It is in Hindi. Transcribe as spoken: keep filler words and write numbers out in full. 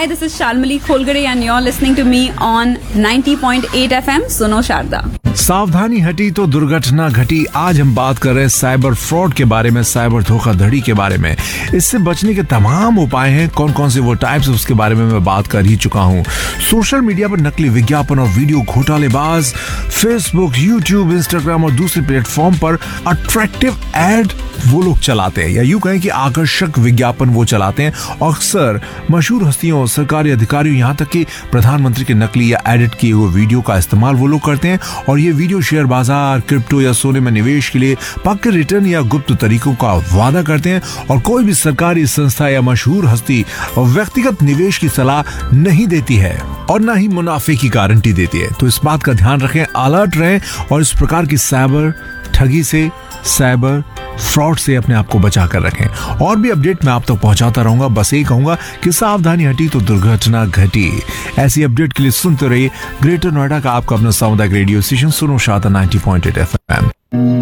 this is Shalmali Kholgare and you're listening to me on ninety point eight F M सुनो शारदा। सावधानी हटी तो दुर्घटना घटी। आज हम बात कर रहे हैं साइबर फ्रॉड के बारे में, साइबर धोखाधड़ी के बारे में। इससे बचने के तमाम उपाय हैं, कौन कौन से वो टाइप्स, उसके बारे में मैं बात कर ही चुका हूं। सोशल मीडिया पर नकली विज्ञापन और वीडियो घोटालेबाज फेसबुक, यूट्यूब, इंस्टाग्राम और दूसरे प्लेटफॉर्म पर अट्रैक्टिव एड वो लोग चलाते हैं, या यूं कहें कि आकर्षक विज्ञापन वो चलाते हैं। अक्सर मशहूर हस्तियों, सरकारी अधिकारियों, यहाँ तक कि प्रधानमंत्री के नकली या एडिट किए हुए वीडियो का इस्तेमाल वो लोग करते हैं। और ये वीडियो शेयर बाजार, क्रिप्टो या सोने में निवेश के लिए पक्के रिटर्न या गुप्त तरीकों का वादा करते हैं। और कोई भी सरकारी संस्था या मशहूर हस्ती व्यक्तिगत निवेश की सलाह नहीं देती है और न ही मुनाफे की गारंटी देती है। तो इस बात का ध्यान रखें, अलर्ट रहें और इस प्रकार की साइबर ठगी से, साइबर फ्रॉड से अपने आप को बचा कर रखें। और भी अपडेट मैं आप तक पहुंचाता रहूंगा। बस यही कहूंगा कि सावधानी हटी तो दुर्घटना घटी। ऐसी अपडेट के लिए सुनते रहिए ग्रेटर नोएडा का आपका अपना सामुदायिक रेडियो स्टेशन सुनो Sharda ninety point eight F M.